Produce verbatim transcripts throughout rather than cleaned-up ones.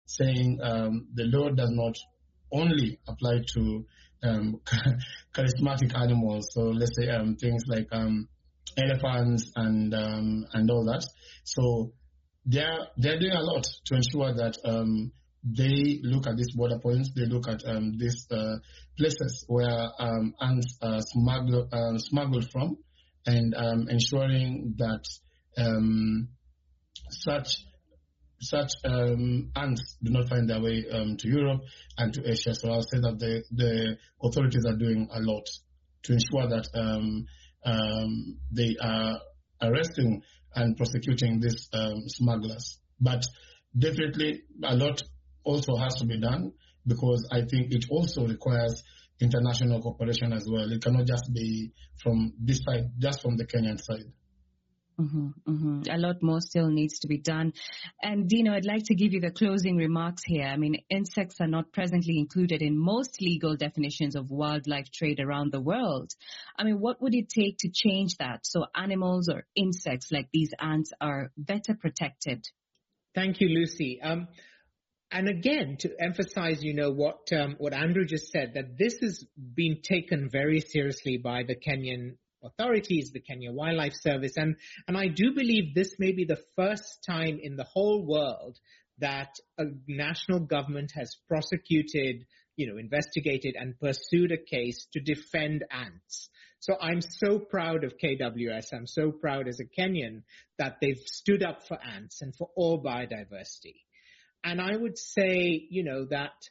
saying um, the law does not only apply to um, charismatic animals. So let's say um, things like um, elephants and um, and all that. So they're they're doing a lot to ensure that um, they look at these border points. They look at um, these uh, places where um, ants are smuggled uh, smuggled from, and um, ensuring that um, such such um, ants do not find their way um, to Europe and to Asia. So I'll say that the, the authorities are doing a lot to ensure that um, um, they are arresting and prosecuting these um, smugglers. But definitely a lot also has to be done, because I think it also requires international cooperation as well. It cannot just be from this side, just from the Kenyan side. Mm-hmm, mm-hmm. A lot more still needs to be done. And Dino, I'd like to give you the closing remarks here. I mean, insects are not presently included in most legal definitions of wildlife trade around the world. I mean, what would it take to change that so animals or insects like these ants are better protected? Thank you, Lucy. Um, and again, to emphasize, you know, what um, what Andrew just said, that this has been taken very seriously by the Kenyan authorities, the Kenya Wildlife Service, and and I do believe this may be the first time in the whole world that a national government has prosecuted, you know, investigated and pursued a case to defend ants. So I'm so proud of K W S. I'm so proud as a Kenyan that they've stood up for ants and for all biodiversity. And I would say, you know, that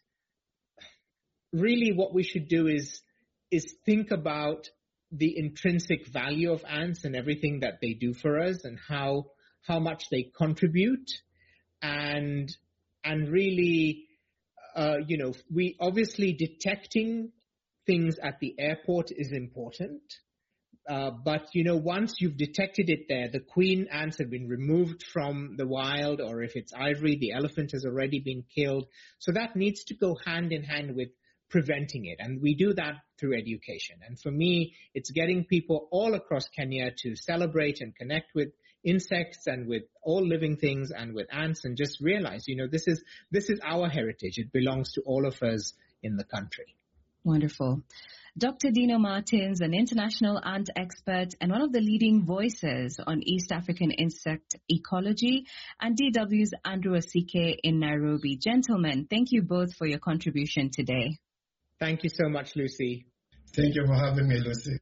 really what we should do is is think about the intrinsic value of ants and everything that they do for us, and how how much they contribute, and and really, uh, you know, we obviously detecting things at the airport is important, uh, but you know, once you've detected it there, the queen ants have been removed from the wild, or if it's ivory, the elephant has already been killed. So that needs to go hand in hand with preventing it. And we do that through education. And for me, it's getting people all across Kenya to celebrate and connect with insects and with all living things and with ants, and just realize, you know, this is this is our heritage. It belongs to all of us in the country. Wonderful. Doctor Dino Martins, an international ant expert and one of the leading voices on East African insect ecology, and D W's Andrew Asike in Nairobi. Gentlemen, thank you both for your contribution today. Thank you so much, Lucy. Thank you for having me, Lucy.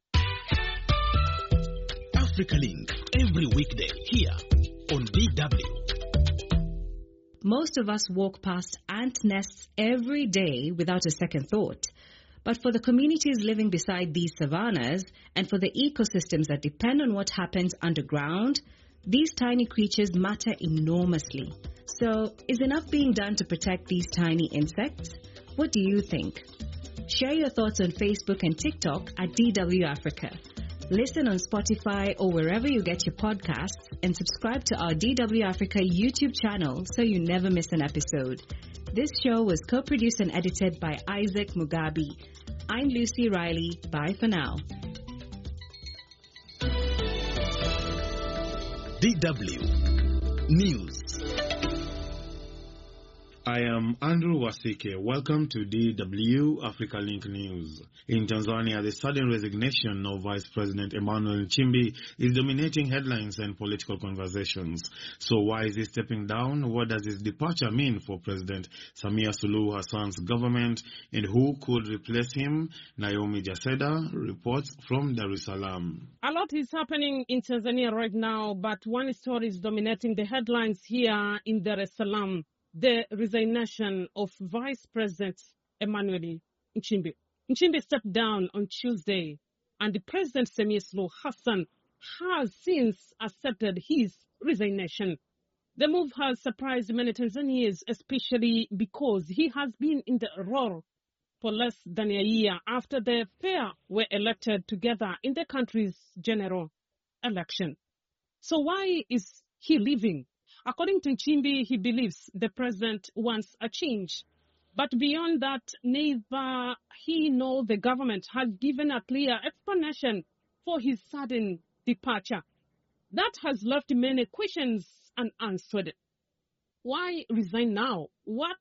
Africa Link, every weekday here on D W. Most of us walk past ant nests every day without a second thought. But for the communities living beside these savannas, and for the ecosystems that depend on what happens underground, these tiny creatures matter enormously. So, is enough being done to protect these tiny insects? What do you think? Share your thoughts on Facebook and TikTok at D W Africa. Listen on Spotify or wherever you get your podcasts, and subscribe to our D W Africa YouTube channel so you never miss an episode. This show was co-produced and edited by Isaac Mugabi. I'm Lucy Riley. Bye for now. D W News. I am Andrew Wasike. Welcome to D W Africa Link News. In Tanzania, the sudden resignation of Vice President Emmanuel Nchimbi is dominating headlines and political conversations. So why is he stepping down? What does his departure mean for President Samia Suluhu Hassan's government? And who could replace him? Naomi Jaseda reports from Dar es Salaam. A lot is happening in Tanzania right now, but one story is dominating the headlines here in Dar es Salaam. The resignation of Vice President Emmanuel Nchimbi. Nchimbi stepped down on Tuesday, and the President Samia Suluhu Hassan has since accepted his resignation. The move has surprised many Tanzanians, especially because he has been in the role for less than a year after the pair were elected together in the country's general election. So why is he leaving? According to Nchimbi, he believes the president wants a change. But beyond that, neither he nor the government has given a clear explanation for his sudden departure. That has left many questions unanswered. Why resign now? What